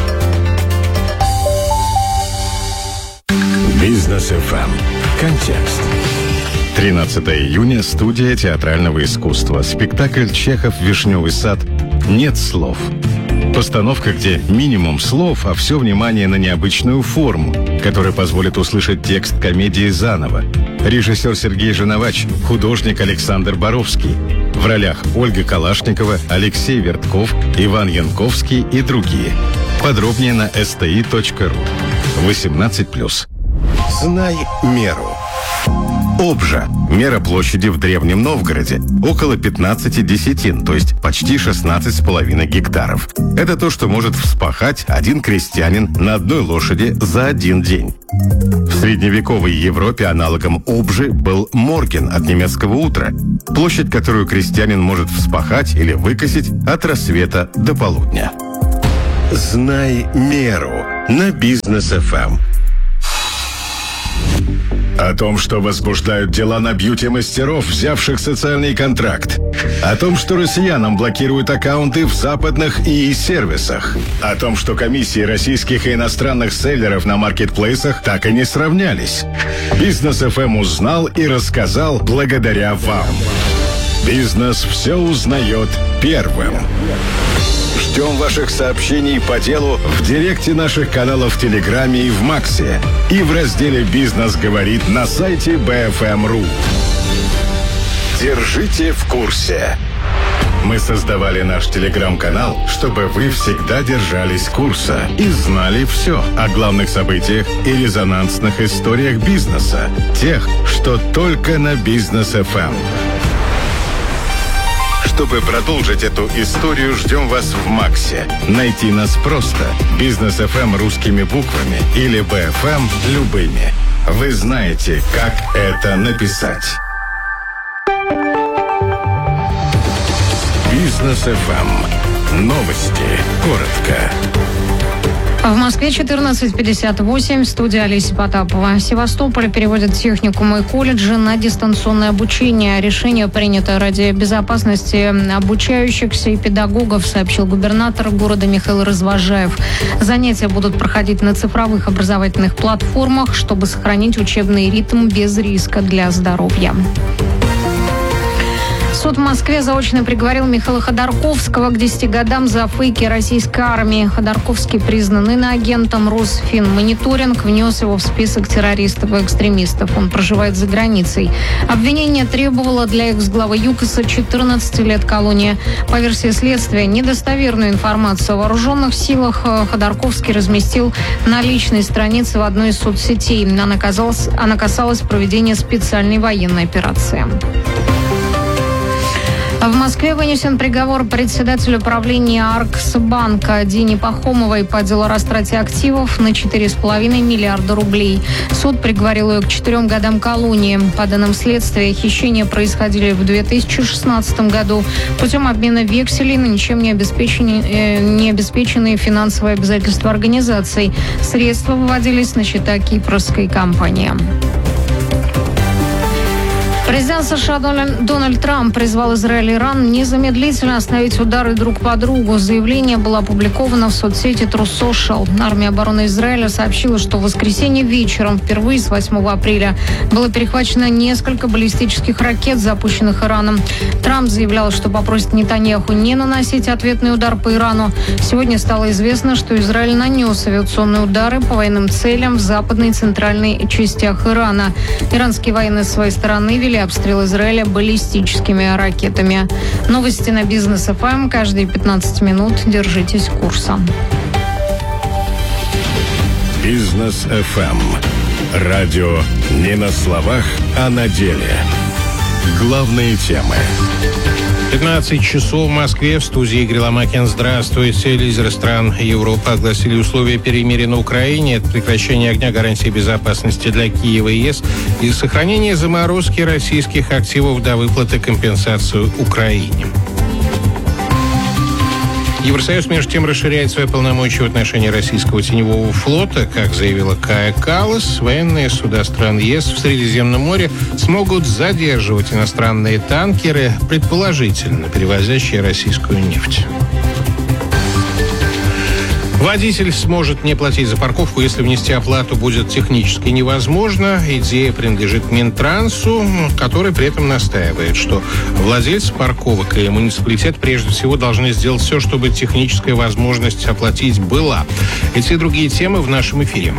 «Бизнес ФМ». Контекст. 13 июня. Студия театрального искусства. Спектакль «Чехов. Вишневый сад». Нет слов. Постановка, где минимум слов, а все внимание на необычную форму, которая позволит услышать текст комедии заново. Режиссер Сергей Женовач, художник Александр Боровский. В ролях Ольга Калашникова, Алексей Вертков, Иван Янковский и другие. Подробнее на sti.ru. 18+. Знай меру. Обжа. Мера площади в Древнем Новгороде. Около 15 десятин, то есть почти 16,5 гектаров. Это то, что может вспахать один крестьянин на одной лошади за один день. В средневековой Европе аналогом обжи был морген от немецкого утра. Площадь, которую крестьянин может вспахать или выкосить от рассвета до полудня. Знай меру на «Бизнес ФМ». О том, что возбуждают дела на бьюти-мастеров, взявших социальный контракт. О том, что россиянам блокируют аккаунты в западных ИИ-сервисах. О том, что комиссии российских и иностранных селлеров на маркетплейсах так и не сравнялись. «Бизнес ФМ» узнал и рассказал благодаря вам. Бизнес все узнает первым. Ждем ваших сообщений по делу в директе наших каналов в Телеграме и в Максе. И в разделе «Бизнес говорит» на сайте bfm.ru. Держите в курсе. Мы создавали наш телеграм-канал, чтобы вы всегда держались курса и знали все о главных событиях и резонансных историях бизнеса. Тех, что только на «Бизнес ФМ». Чтобы продолжить эту историю, ждем вас в Максе. Найти нас просто. «Бизнес ФМ» русскими буквами или «БФМ» любыми. Вы знаете, как это написать. «Бизнес ФМ». Новости. Коротко. В Москве 14:58, студия Олеся Потапова. Севастополь переводит техникумы и колледжи на дистанционное обучение. Решение принято ради безопасности обучающихся и педагогов, сообщил губернатор города Михаил Развожаев. Занятия будут проходить на цифровых образовательных платформах, чтобы сохранить учебный ритм без риска для здоровья. Суд в Москве заочно приговорил Михаила Ходорковского к 10 годам за фейки российской армии. Ходорковский признан иноагентом. Росфинмониторинг внес его в список террористов и экстремистов. Он проживает за границей. Обвинение требовало для экс-главы ЮКОСа 14 лет колонии. По версии следствия, недостоверную информацию о вооруженных силах Ходорковский разместил на личной странице в одной из соцсетей. Она касалась проведения специальной военной операции. В Москве вынесен приговор председателю правления Арксбанка Дине Пахомовой по делу о растрате активов на 4,5 миллиарда рублей. Суд приговорил ее к 4 годам колонии. По данным следствия, хищения происходили в 2016 году путем обмена векселей на ничем не обеспеченные финансовые обязательства организаций. Средства выводились на счета кипрской компании. Президент США Дональд Трамп призвал Израиль и Иран незамедлительно остановить удары друг по другу. Заявление было опубликовано в соцсети True Social. Армия обороны Израиля сообщила, что в воскресенье вечером, впервые с 8 апреля, было перехвачено несколько баллистических ракет, запущенных Ираном. Трамп заявлял, что попросит Нетаньяху не наносить ответный удар по Ирану. Сегодня стало известно, что Израиль нанес авиационные удары по военным целям в западной и центральной частях Ирана. Иранские военные с своей стороны вели обстрел Израиля баллистическими ракетами. Новости на Бизнес ФМ. Каждые 15 минут держитесь курса. Бизнес ФМ. Радио не на словах, а на деле. Главные темы. 15 часов в Москве. В студии Игорь Ломакин. Здравствуйте. Лидеры стран Европы огласили условия перемирия на Украине. Это прекращение огня, гарантии безопасности для Киева и ЕС и сохранение заморозки российских активов до выплаты компенсации Украине. Евросоюз, между тем, расширяет свои полномочия в отношении российского теневого флота. Как заявила Кая Каллас, военные суда стран ЕС в Средиземном море смогут задерживать иностранные танкеры, предположительно перевозящие российскую нефть. Водитель сможет не платить за парковку, если внести оплату будет технически невозможно. Идея принадлежит Минтрансу, который при этом настаивает, что владельцы парковок и муниципалитет прежде всего должны сделать все, чтобы техническая возможность оплатить была. Эти и другие темы в нашем эфире.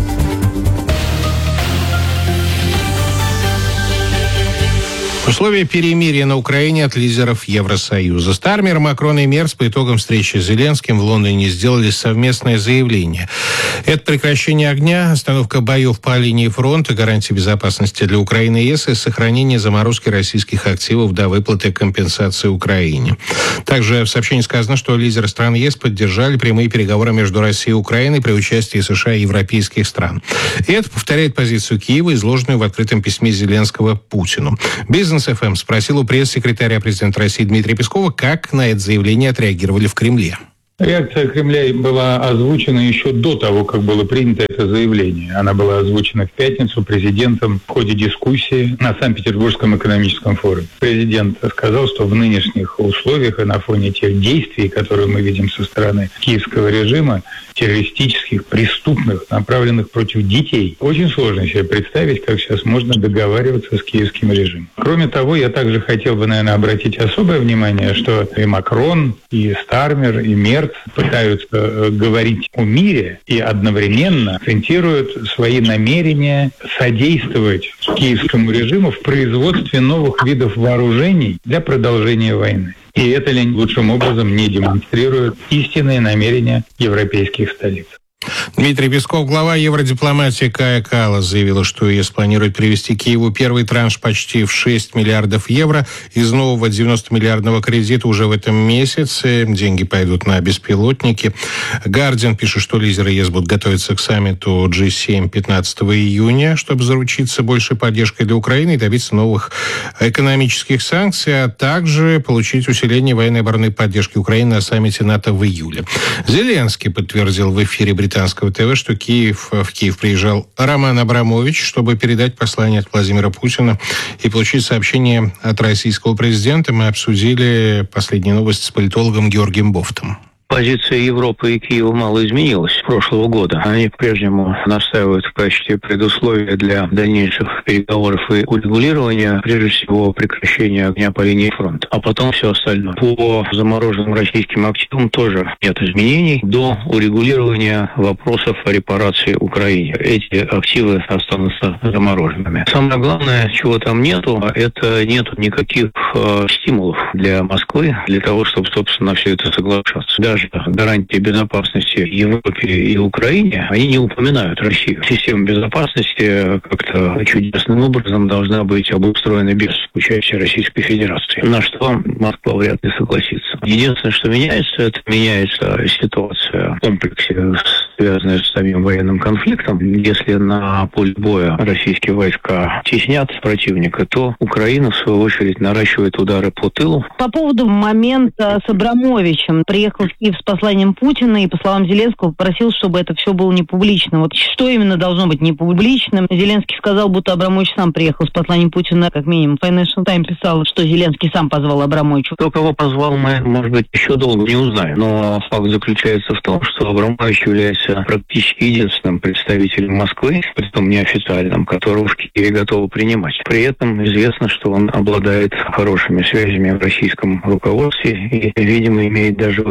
Условия перемирия на Украине от лидеров Евросоюза. Стармер, Макрон и Мерц по итогам встречи с Зеленским в Лондоне сделали совместное заявление. Это прекращение огня, остановка боев по линии фронта, гарантия безопасности для Украины и ЕС и сохранение заморозки российских активов до выплаты компенсации Украине. Также в сообщении сказано, что лидеры стран ЕС поддержали прямые переговоры между Россией и Украиной при участии США и европейских стран. И это повторяет позицию Киева, изложенную в открытом письме Зеленского Путину. Бизнес ФМ спросил у пресс-секретаря президента России Дмитрия Пескова, как на это заявление отреагировали в Кремле. Реакция Кремля была озвучена еще до того, как было принято это заявление. Она была озвучена в пятницу президентом в ходе дискуссии на Санкт-Петербургском экономическом форуме. Президент сказал, что в нынешних условиях и на фоне тех действий, которые мы видим со стороны киевского режима, террористических, преступных, направленных против детей, очень сложно себе представить, как сейчас можно договариваться с киевским режимом. Кроме того, я также хотел бы, наверное, обратить особое внимание, что и Макрон, и Стармер, и Мерц пытаются говорить о мире и одновременно акцентируют свои намерения содействовать киевскому режиму в производстве новых видов вооружений для продолжения войны. И это лучшим образом не демонстрирует истинные намерения европейских столиц. Дмитрий Песков, глава евродипломатии Кая Каллас, заявила, что ЕС планирует привести Киеву первый транш почти в 6 миллиардов евро из нового 90-миллиардного кредита уже в этом месяце. Деньги пойдут на беспилотники. Гардиан пишет, что лидеры ЕС будут готовиться к саммиту G7 15 июня, чтобы заручиться большей поддержкой для Украины и добиться новых экономических санкций, а также получить усиление военной и оборонной поддержки Украины на саммите НАТО в июле. Зеленский подтвердил в эфире британского ТВ, что в Киев приезжал Роман Абрамович, чтобы передать послание от Владимира Путина и получить сообщение от российского президента. Мы обсудили последние новости с политологом Георгием Бофтом. Позиция Европы и Киева мало изменилась с прошлого года. Они по-прежнему настаивают в качестве предусловия для дальнейших переговоров и урегулирования, прежде всего, прекращения огня по линии фронта. А потом все остальное. По замороженным российским активам тоже нет изменений до урегулирования вопросов о репарации Украине. Эти активы останутся замороженными. Самое главное, чего там нету, это нету никаких стимулов для Москвы, для того, чтобы, собственно, на все это соглашаться. Даже гарантии безопасности Европе и Украине, они не упоминают Россию. Система безопасности как-то чудесным образом должна быть обустроена без участия Российской Федерации. На что Москва вряд ли согласится. Единственное, что меняется, это меняется ситуация в комплексе, связанная с самим военным конфликтом. Если на поле боя российские войска теснят противника, то Украина, в свою очередь, наращивает удары по тылу. По поводу момента с Абрамовичем. Приехал в Киев с посланием Путина и, по словам Зеленского, попросил, чтобы это все было не публично. Вот что именно должно быть не публичным? Зеленский сказал, будто Абрамович сам приехал с посланием Путина, как минимум. Financial Times писал, что Зеленский сам позвал Абрамовича. Кто кого позвал, мы, может быть, еще долго не узнаем. Но факт заключается в том, что Абрамович является практически единственным представителем Москвы, притом неофициальным, которого в Киеве готовы принимать. При этом известно, что он обладает хорошими связями в российском руководстве и, видимо, имеет даже выходы на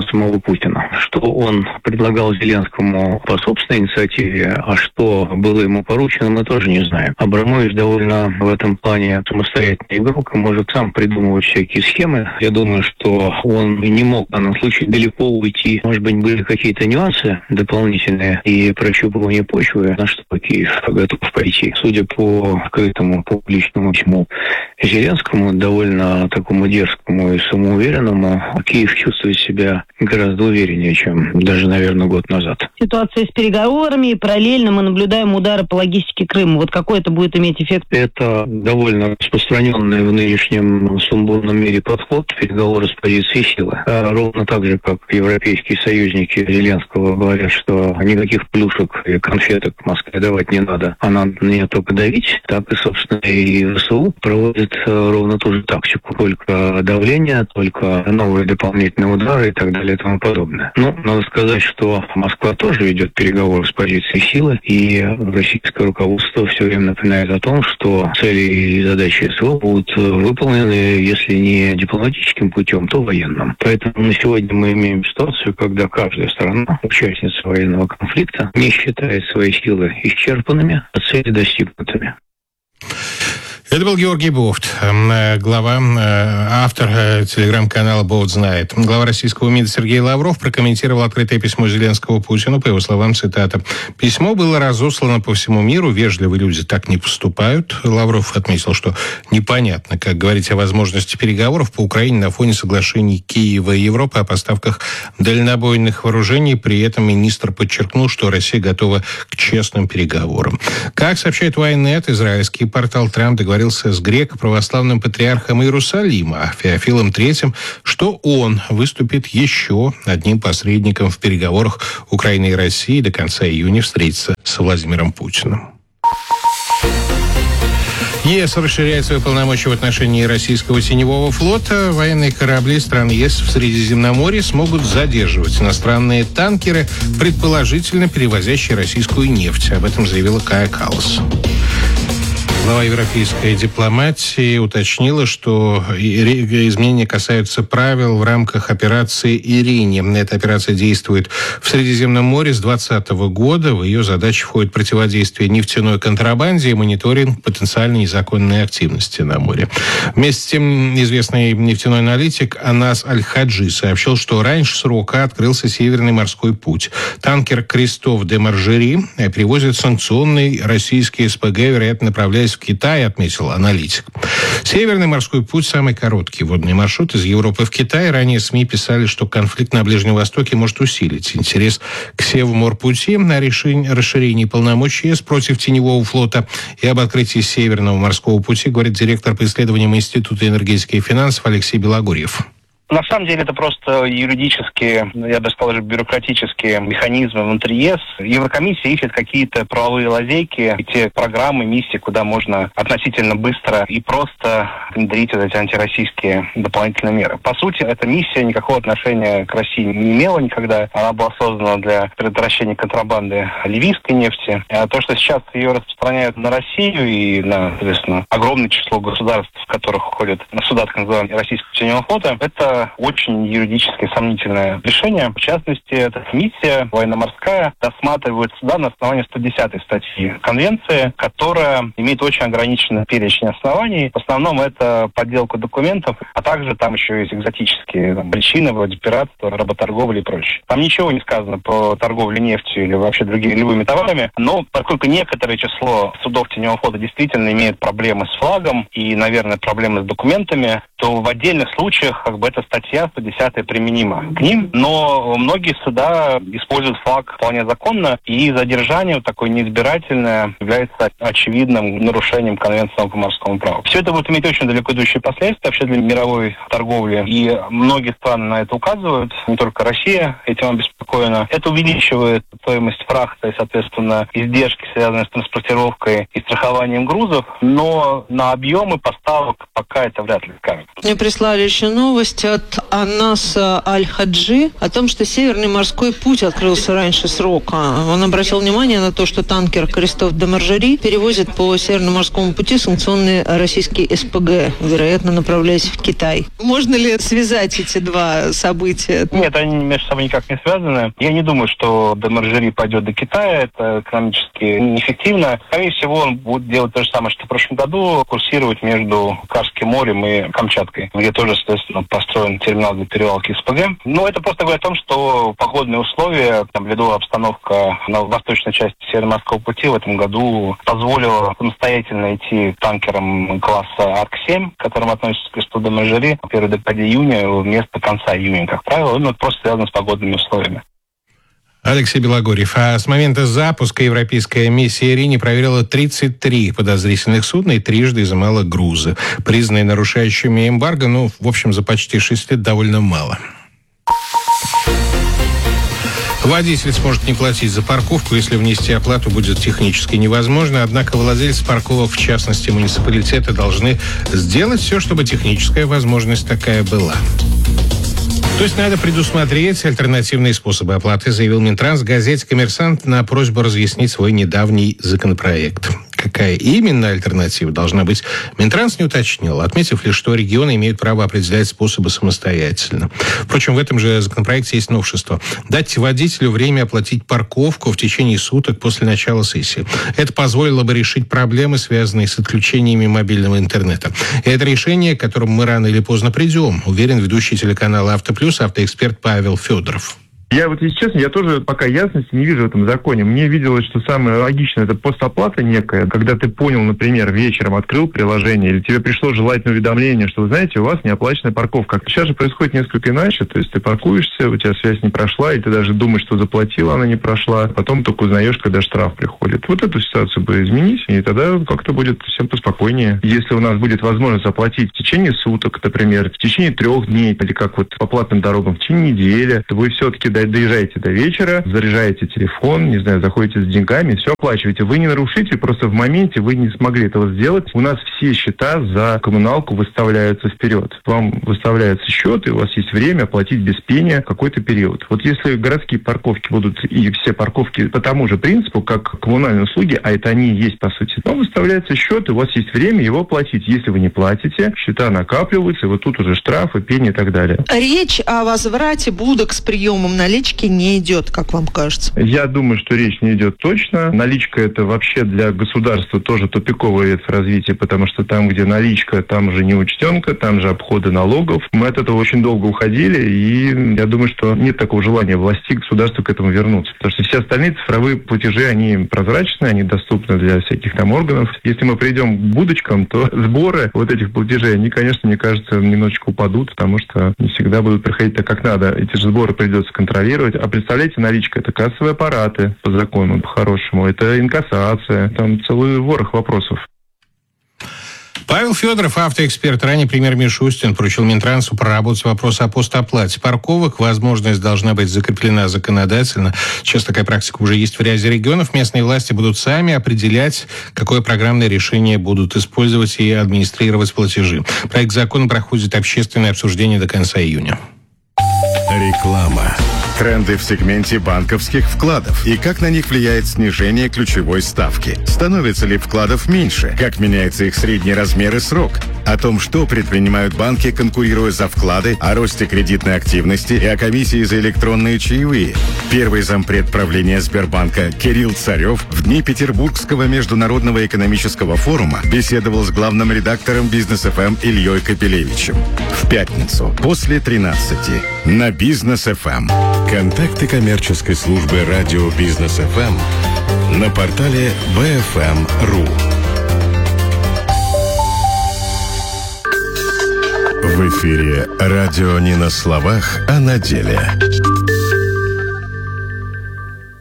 самого Путина. Что он предлагал Зеленскому по собственной инициативе, а что было ему поручено, мы тоже не знаем. Абрамович довольно в этом плане самостоятельный игрок и может сам придумывать всякие схемы. Я думаю, что он не мог в данном случае далеко уйти. Может быть, были какие-то нюансы дополнительные и прощупывание почвы, на что Киев готов пойти. Судя по открытому публичному письму Зеленскому, довольно такому дерзкому и самоуверенному, Киев чувствует себя гораздо увереннее, чем даже, наверное, год назад. Ситуация с переговорами, и параллельно мы наблюдаем удары по логистике Крыма. Вот какой это будет иметь эффект? Это довольно распространенный в нынешнем сумбурном мире подход переговоры с позиции силы. Ровно так же, как европейские союзники Зеленского говорят, что никаких плюшек и конфеток Москве давать не надо, а надо на нее только давить, так и, собственно, и ВСУ проводит ровно ту же тактику. Только давление, только новые дополнительные удары и так далее и тому подобное. Но надо сказать, что Москва тоже ведет переговоры с позиции силы, и российское руководство все время напоминает о том, что цели и задачи СВО будут выполнены, если не дипломатическим путем, то военным. Поэтому на сегодня мы имеем ситуацию, когда каждая сторона, участница военного конфликта, не считает свои силы исчерпанными, а цели достигнутыми. Это был Георгий Бофт, глава, автор телеграм-канала «Бофт знает». Глава российского МИДа Сергей Лавров прокомментировал открытое письмо Зеленского Путину. По его словам, цитата: «Письмо было разослано по всему миру. Вежливые люди так не поступают». Лавров отметил, что непонятно, как говорить о возможности переговоров по Украине на фоне соглашений Киева и Европы о поставках дальнобойных вооружений. При этом министр подчеркнул, что Россия готова к честным переговорам. Как сообщает Ynet, израильский портал, Трамп договорился с греко-православным патриархом Иерусалима Феофилом III, что он выступит еще одним посредником в переговорах Украины и России, до конца июня встретиться с Владимиром Путиным. ЕС расширяет свои полномочия в отношении российского теневого флота. Военные корабли стран ЕС в Средиземноморье смогут задерживать иностранные танкеры, предположительно перевозящие российскую нефть. Об этом заявила Кая Каллас. Глава европейской дипломатии уточнила, что изменения касаются правил в рамках операции «Ирине». Эта операция действует в Средиземном море с 2020 года. В ее задачи входит противодействие нефтяной контрабанде и мониторинг потенциальной незаконной активности на море. Вместе с тем, известный нефтяной аналитик Анас Аль-Хаджи сообщил, что раньше срока открылся Северный морской путь. Танкер «Кристоф де Маржери» перевозит санкционный российский СПГ, вероятно, направляясь в Китай, отметил аналитик. Северный морской путь – самый короткий водный маршрут из Европы в Китай. Ранее СМИ писали, что конфликт на Ближнем Востоке может усилить интерес к Севморпути, на расширении полномочий ЕС против теневого флота и об открытии Северного морского пути, говорит директор по исследованиям Института энергетики и финансов Алексей Белогорьев. На самом деле это просто юридические, я бы сказал, бюрократические механизмы внутри ЕС. Еврокомиссия ищет какие-то правовые лазейки, те программы, миссии, куда можно относительно быстро и просто внедрить эти антироссийские дополнительные меры. По сути, эта миссия никакого отношения к России не имела никогда. Она была создана для предотвращения контрабанды ливийской нефти. А то, что сейчас ее распространяют на Россию и на, соответственно, огромное число государств, в которых входят суда так называемого российского теневого флота, это очень юридически сомнительное решение. В частности, эта миссия военно-морская рассматривает суда на основании 110-й статьи Конвенции, которая имеет очень ограниченный перечень оснований. В основном это подделка документов, а также там еще есть экзотические причины, вроде пиратства, работорговли и прочее. Там ничего не сказано про торговлю нефтью или вообще другими любыми товарами, но поскольку некоторое число судов теневого флота действительно имеют проблемы с флагом и, наверное, проблемы с документами, то в отдельных случаях эта статья 110 применима к ним, но многие суда используют флаг вполне законно, и задержание такое неизбирательное является очевидным нарушением Конвенции по морскому праву. Все это будет иметь очень далеко идущие последствия вообще для мировой торговли, и многие страны на это указывают, не только Россия этим обеспокоена. Это увеличивает стоимость фрахта и, соответственно, издержки, связанные с транспортировкой и страхованием грузов, но на объемы поставок пока это вряд ли скажется. Мне прислали еще новость от Анаса Аль-Хаджи о том, что Северный морской путь открылся раньше срока. Он обратил внимание на то, что танкер Кристоф-де-Маржери перевозит по Северному морскому пути санкционные российские СПГ, вероятно, направляясь в Китай. Можно ли связать эти два события? Нет, они между собой никак не связаны. Я не думаю, что Де-Маржери пойдет до Китая. Это экономически неэффективно. Скорее всего, он будет делать то же самое, что в прошлом году, курсировать между Карским морем и Камчаткой, где тоже, соответственно, построен терминал для перевалки СПГ. Но это просто говорит о том, что погодные условия, там, ледовая обстановка на восточной части Северно-морского пути в этом году позволила самостоятельно идти танкерам класса Арк-7, к которым относится Кристоф-де-Маржери, в первой декаде июня вместо конца июня, как правило. Это просто связано с погодными условиями. Алексей Белогорьев. А с момента запуска европейская миссия Ирине проверила 33 подозрительных судна и трижды изымала грузы. Признанные нарушающими эмбарго, в общем, за почти 6 лет довольно мало. Водитель сможет не платить за парковку, если внести оплату будет технически невозможно. Однако владельцы парковок, в частности муниципалитеты, должны сделать все, чтобы техническая возможность такая была. То есть надо предусмотреть альтернативные способы оплаты, заявил Минтранс в газете «Коммерсант» на просьбу разъяснить свой недавний законопроект. Какая именно альтернатива должна быть, Минтранс не уточнил, отметив лишь, что регионы имеют право определять способы самостоятельно. Впрочем, в этом же законопроекте есть новшество. Дать водителю время оплатить парковку в течение суток после начала сессии. Это позволило бы решить проблемы, связанные с отключениями мобильного интернета. И это решение, к которому мы рано или поздно придем, уверен ведущий телеканала «Автоплюс», автоэксперт Павел Федоров. Я если честно, я тоже пока ясности не вижу в этом законе. Мне виделось, что самое логичное — это постоплата некая, когда ты понял, например, вечером открыл приложение, или тебе пришло желательное уведомление, что, вы знаете, у вас неоплаченная парковка. Сейчас же происходит несколько иначе, то есть ты паркуешься, у тебя связь не прошла, и ты даже думаешь, что заплатил, она не прошла, потом только узнаешь, когда штраф приходит. Вот эту ситуацию бы изменить, и тогда как-то будет всем поспокойнее. Если у нас будет возможность оплатить в течение суток, например, в течение 3 дней, или как вот по платным дорогам, в течение недели, то вы все-таки доезжаете до вечера, заряжаете телефон, не знаю, заходите с деньгами, все оплачиваете. Вы не нарушитель, просто в моменте вы не смогли этого сделать. У нас все счета за коммуналку выставляются вперед. Вам выставляется счет, и у вас есть время оплатить без пения какой-то период. Вот если городские парковки будут и все парковки по тому же принципу, как коммунальные услуги, а это они и есть по сути, то выставляется счет, и у вас есть время его оплатить. Если вы не платите, счета накапливаются, и вот тут уже штрафы, пени и так далее. Речь о возврате будок с приемом налички не идет, как вам кажется? Я думаю, что речь не идет точно. Наличка — это вообще для государства тоже тупиковый ветвь развития, потому что там, где наличка, там же неучтенка, там же обходы налогов. Мы от этого очень долго уходили, и я думаю, что нет такого желания власти, государства к этому вернуться. Потому что все остальные цифровые платежи, они прозрачны, они доступны для всяких там органов. Если мы придем к будочкам, то сборы вот этих платежей, они, конечно, мне кажется, немножечко упадут, потому что не всегда будут приходить так, как надо. Эти же сборы придется контролировать. А представляете, наличка — это кассовые аппараты по закону, по-хорошему. Это инкассация. Там целый ворох вопросов. Павел Федоров, автоэксперт. Ранее премьер Мишустин поручил Минтрансу проработать вопрос о постоплате парковок. Возможность должна быть закреплена законодательно. Сейчас такая практика уже есть в ряде регионов. Местные власти будут сами определять, какое программное решение будут использовать и администрировать платежи. Проект закона проходит общественное обсуждение до конца июня. Реклама. Тренды в сегменте банковских вкладов и как на них влияет снижение ключевой ставки. Становится ли вкладов меньше? Как меняется их средний размер и срок? О том, что предпринимают банки, конкурируя за вклады, о росте кредитной активности и о комиссии за электронные чаевые. Первый зампред правления Сбербанка Кирилл Царев в дни Петербургского международного экономического форума беседовал с главным редактором Бизнес-ФМ Ильей Капелевичем. В пятницу после 13 на Бизнес-ФМ. Контакты коммерческой службы радио Бизнес-ФМ на портале bfm.ru. В эфире радио не на словах, а на деле.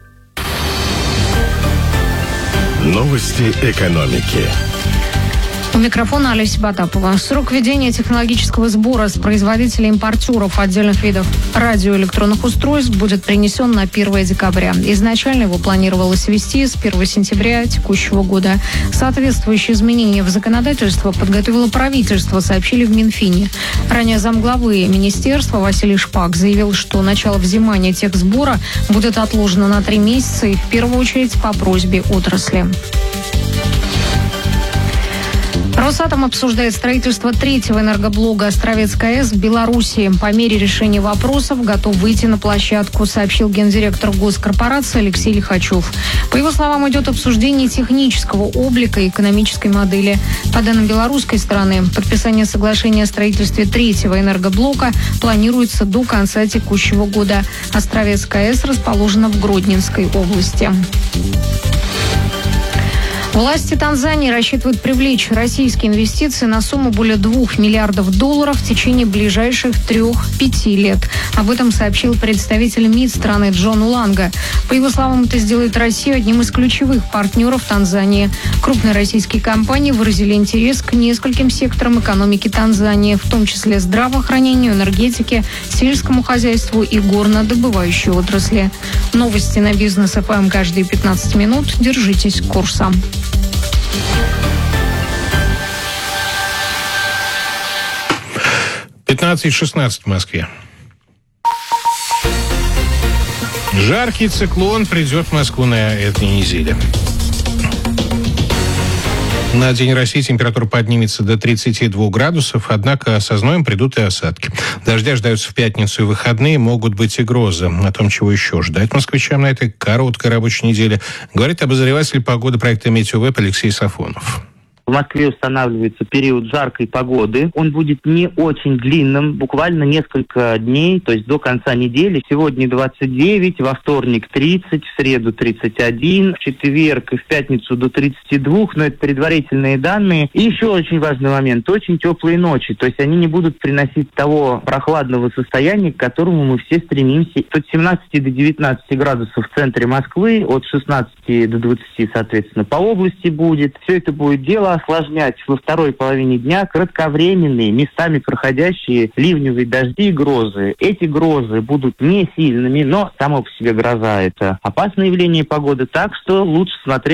Новости экономики. У микрофона Олеся Потапова. Срок введения технологического сбора с производителей и импортеров отдельных видов радиоэлектронных устройств будет перенесен на 1 декабря. Изначально его планировалось ввести с 1 сентября текущего года. Соответствующие изменения в законодательство подготовило правительство, сообщили в Минфине. Ранее замглавы министерства Василий Шпак заявил, что начало взимания техсбора будет отложено на 3 месяца и в первую очередь по просьбе отрасли. Росатом обсуждает строительство 3-го энергоблока Островецкая АЭС в Беларуси. По мере решения вопросов готов выйти на площадку, сообщил гендиректор госкорпорации Алексей Лихачев. По его словам, идет обсуждение технического облика и экономической модели. По данным белорусской стороны, подписание соглашения о строительстве 3-го энергоблока планируется до конца текущего года. Островецкая АЭС расположена в Гродненской области. Власти Танзании рассчитывают привлечь российские инвестиции на сумму более $2 миллиардов в течение ближайших 3-5 лет. Об этом сообщил представитель МИД страны Джон Уланга. По его словам, это сделает Россию одним из ключевых партнеров Танзании. Крупные российские компании выразили интерес к нескольким секторам экономики Танзании, в том числе здравоохранению, энергетике, сельскому хозяйству и горнодобывающей отрасли. Новости на Бизнес ФМ каждые 15 минут. Держитесь курса. 15:16 в Москве. Жаркий циклон придет в Москву на этой неделе. На День России температура поднимется до 32 градусов, однако со зноем придут и осадки. Дождя ждаются в пятницу и выходные, могут быть и грозы. О том, чего еще ждать москвичам на этой короткой рабочей неделе, говорит обозреватель погоды проекта «Метеовеб» Алексей Сафонов. В Москве устанавливается период жаркой погоды. Он будет не очень длинным, буквально несколько дней, то есть до конца недели. Сегодня 29, во вторник 30, в среду 31, в четверг и в пятницу до 32, но это предварительные данные. И еще очень важный момент, очень теплые ночи, то есть они не будут приносить того прохладного состояния, к которому мы все стремимся. От 17 до 19 градусов в центре Москвы, от 16 до 20, соответственно, по области будет. Все это будет дело осложнять во второй половине дня кратковременные, местами проходящие ливневые дожди и грозы. Эти грозы будут не сильными, но само по себе гроза — это опасное явление погоды, так что лучше смотреть